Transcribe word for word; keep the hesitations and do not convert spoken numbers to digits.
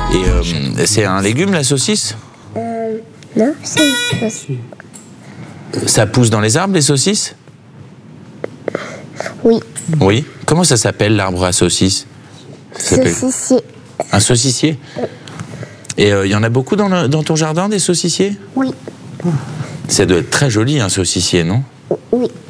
Et euh, c'est un légume, la saucisse? Euh, non, c'est une saucisse. Ça pousse dans les arbres, les saucisses? Oui. Oui. Comment ça s'appelle, l'arbre à saucisses? Ça s'appelle- Saucissier. Un saucissier? Et il euh, y en a beaucoup dans, le, dans ton jardin, des saucissiers? Oui. Ça doit être très joli, un saucissier, non? Oui.